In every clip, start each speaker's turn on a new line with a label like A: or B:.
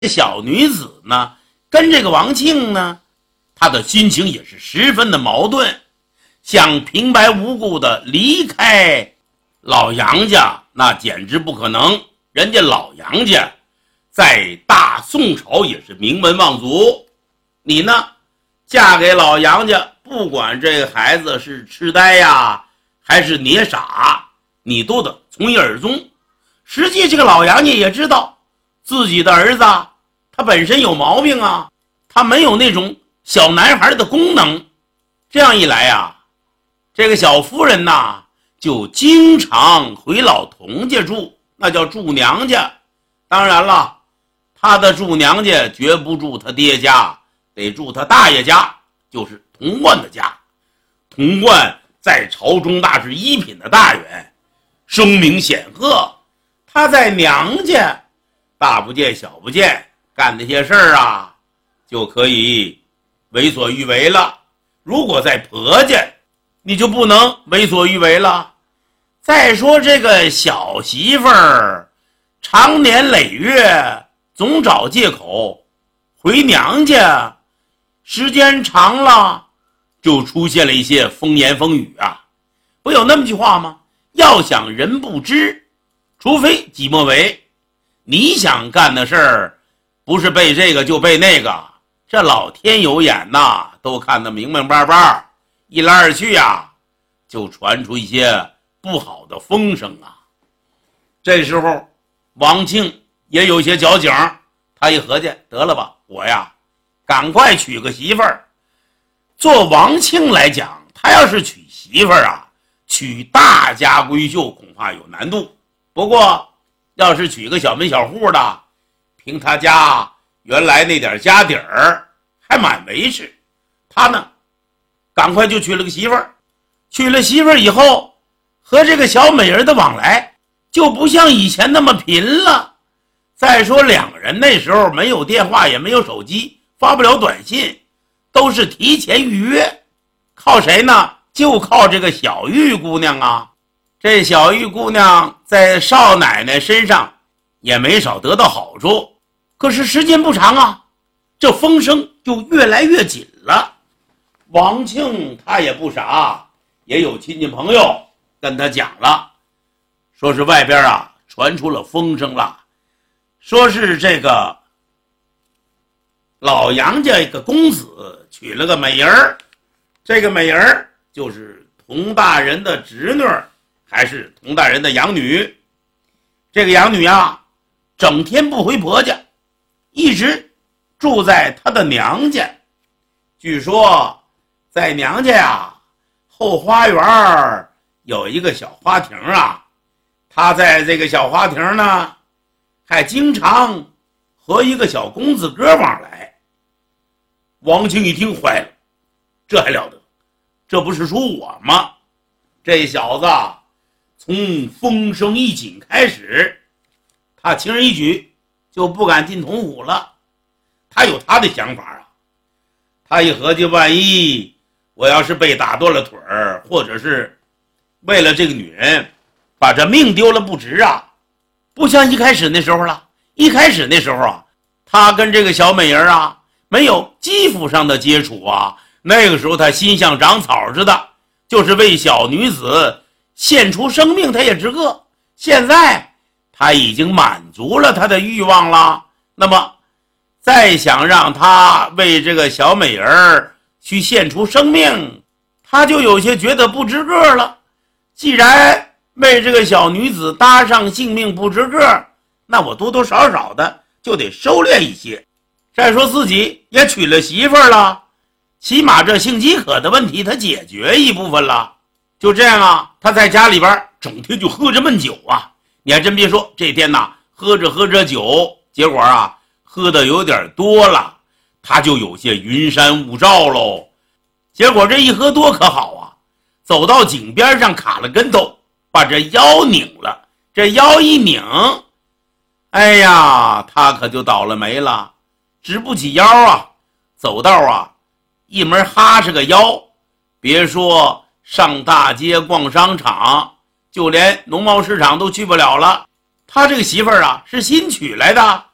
A: 小女子呢，跟这个王庆呢，她的心情也是十分的矛盾，想平白无故的离开老杨家，那简直不可能。人家老杨家在大宋朝也是名门望族，你呢，嫁给老杨家，不管这个孩子是痴呆呀，还是捏傻，你都得从一而终。实际这个老杨家也知道自己的儿子他本身有毛病啊，他没有那种小男孩的功能。这样一来啊，这个小夫人呐，就经常回老童家住，那叫住娘家。当然了，他的住娘家绝不住他爹家，得住他大爷家，就是童贯的家。童贯在朝中那是一品的大员，声名显赫。他在娘家大不见小不见，干那些事儿啊，就可以为所欲为了。如果在婆家，你就不能为所欲为了。再说这个小媳妇儿，长年累月总找借口回娘家，时间长了就出现了一些风言风语啊。不有那么句话吗？要想人不知，除非己莫为。你想干的事儿，不是背这个就背那个，这老天有眼呐，都看得明明白白。一来二去啊，就传出一些不好的风声啊。这时候王庆也有些矫情，他一合计，得了吧，我呀赶快娶个媳妇儿。做王庆来讲，他要是娶媳妇儿啊，娶大家闺秀恐怕有难度。不过要是娶个小门小户的，凭他家原来那点家底儿还蛮维持。他呢赶快就娶了个媳妇儿。娶了媳妇儿以后，和这个小美人的往来就不像以前那么频了。再说两个人那时候没有电话，也没有手机，发不了短信，都是提前预约。靠谁呢？就靠这个小玉姑娘啊。这小玉姑娘在少奶奶身上也没少得到好处，可是时间不长啊，这风声就越来越紧了。王庆他也不傻，也有亲戚朋友跟他讲了，说是外边啊传出了风声了，说是这个老杨家一个公子娶了个美人儿，这个美人儿就是佟大人的侄女，还是佟大人的养女。这个养女啊，整天不回婆家，一直住在她的娘家。据说在娘家呀，后花园有一个小花亭啊，她在这个小花亭呢，还经常和一个小公子哥往来。王庆一听坏了，这还了得，这不是说我吗？这小子从风声一紧开始，他轻而易举就不敢进童府了。他有他的想法啊。他一合计，万一我要是被打断了腿儿，或者是为了这个女人把这命丢了不值啊。不像一开始那时候了，一开始那时候啊，他跟这个小美人啊没有肌肤上的接触啊，那个时候他心像长草似的，就是为小女子献出生命他也值个。现在他已经满足了他的欲望了，那么再想让他为这个小美人去献出生命，他就有些觉得不值个了。既然为这个小女子搭上性命不值个，那我多多少少的就得收敛一些。再说自己也娶了媳妇了，起码这性饥渴的问题他解决一部分了。就这样啊，他在家里边整天就喝着闷酒啊。你还真别说，这天呐，喝着酒，结果啊喝的有点多了，他就有些云山雾罩喽。结果这一喝多可好啊，走到井边上卡了跟头，把这腰拧了。这腰一拧，哎呀，他可就倒了霉了，直不起腰啊。走道啊，一门哈是个腰，别说上大街逛商场，就连农贸市场都去不了了。他这个媳妇儿啊是新娶来的，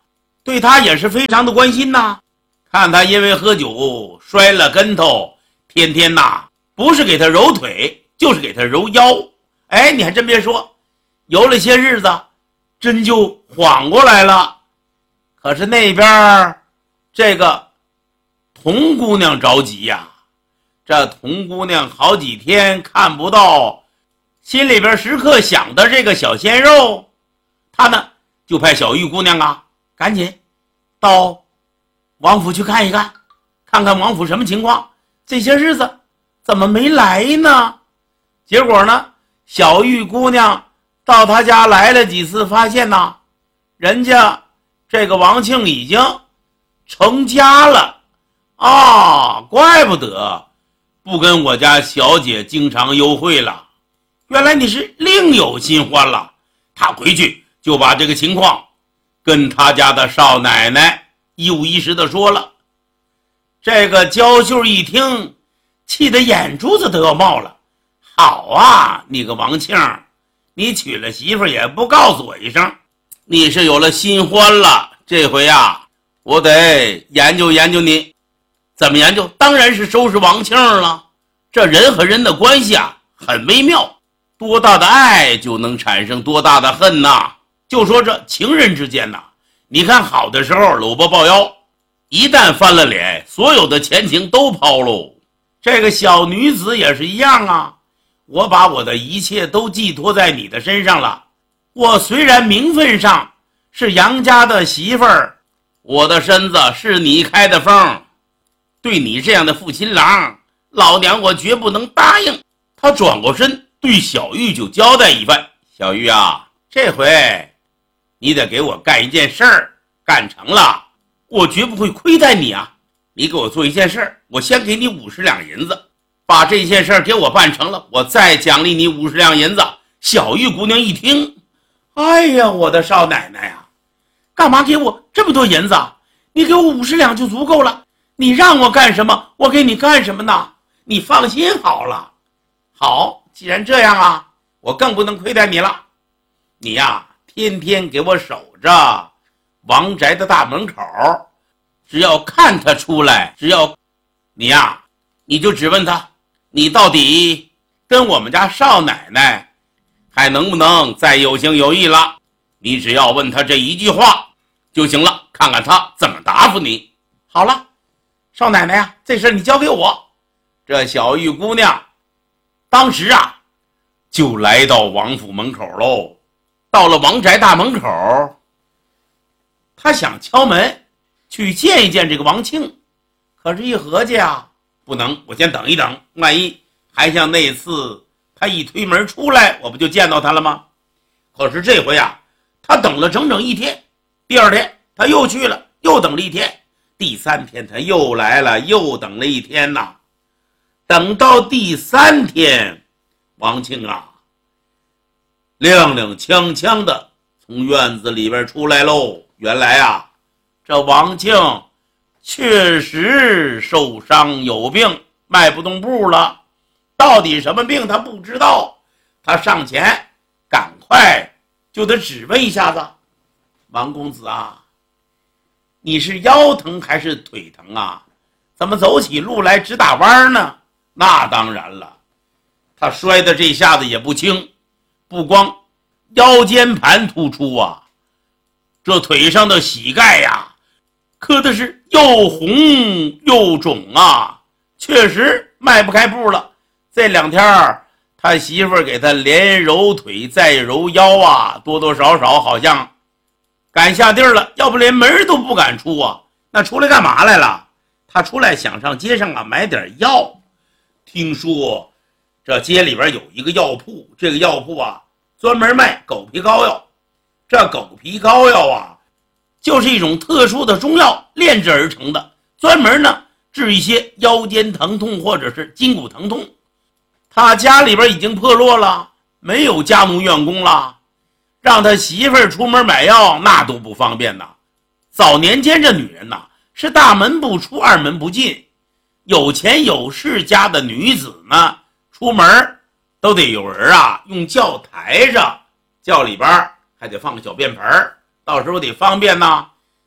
A: 对他也是非常的关心呐。看他因为喝酒摔了跟头，天天呐不是给他揉腿，就是给他揉腰。哎，你还真别说，游了些日子，真就缓过来了。可是那边这个童姑娘着急呀，这童姑娘好几天看不到，心里边时刻想的这个小鲜肉，她呢就派小玉姑娘啊，赶紧到王府去看一看，看看王府什么情况，这些日子怎么没来呢？结果呢，小玉姑娘到他家来了几次，发现呐，人家这个王庆已经成家了啊，怪不得不跟我家小姐经常幽会了，原来你是另有新欢了。他回去就把这个情况跟他家的少奶奶一五一十的说了。这个娇秀一听，气得眼珠子都要冒了。好啊，你个王庆，你娶了媳妇也不告诉我一声，你是有了新欢了。这回啊，我得研究研究你。怎么研究？当然是收拾王庆了。这人和人的关系啊，很微妙，多大的爱就能产生多大的恨呐。就说这情人之间呐，你看好的时候搂抱抱腰，一旦翻了脸，所有的前情都抛喽。这个小女子也是一样啊，我把我的一切都寄托在你的身上了。我虽然名分上是杨家的媳妇儿，我的身子是你开的封，对你这样的负心郎，老娘我绝不能答应。他转过身对小玉就交代一番：小玉啊，这回你得给我干一件事儿，干成了我绝不会亏待你啊。你给我做一件事儿，我先给你50两银子，把这件事儿给我办成了，我再奖励你50两银子。小玉姑娘一听，哎呀，我的少奶奶呀，干嘛给我这么多银子？你给我50两就足够了，你让我干什么我给你干什么呢？你放心好了。好，既然这样啊，我更不能亏待你了。你呀，天天给我守着王宅的大门口，只要看他出来，只要你呀，你就只问他，你到底跟我们家少奶奶还能不能再有情有义了？你只要问他这一句话就行了，看看他怎么答复你。好了，少奶奶呀，这事你交给我。这小玉姑娘当时啊就来到王府门口喽。到了王宅大门口，她想敲门去见一见这个王庆，可是一合计啊，不能，我先等一等，万一还像那次他一推门出来，我不就见到他了吗？可是这回啊，他等了整整一天，第二天他又去了，又等了一天，第3天他又来了，又等了一天呐。等到第3天，王庆啊踉踉跄跄的从院子里边出来喽。原来啊，这王庆确实受伤有病，迈不动步了。到底什么病他不知道，他上前赶快就得质问一下子：王公子啊，你是腰疼还是腿疼啊？怎么走起路来直打弯呢？那当然了，他摔的这下子也不轻，不光腰间盘突出啊，这腿上的膝盖呀，磕的是又红又肿啊，确实迈不开步了。这2天他媳妇儿给他连揉腿再揉腰啊，多多少少好像赶下地儿了，要不连门都不敢出啊。那出来干嘛来了？他出来想上街上啊买点药。听说这街里边有一个药铺，这个药铺啊专门卖狗皮膏药。这狗皮膏药啊就是一种特殊的中药炼制而成的，专门呢治一些腰间疼痛或者是筋骨疼痛。他家里边已经破落了，没有家奴院工了，让他媳妇儿出门买药那都不方便呐。早年间这女人呐是大门不出二门不进，有钱有势家的女子呢出门都得有人啊用轿抬着，轿里边还得放个小便盆，到时候得方便呐。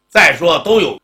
A: 再说都有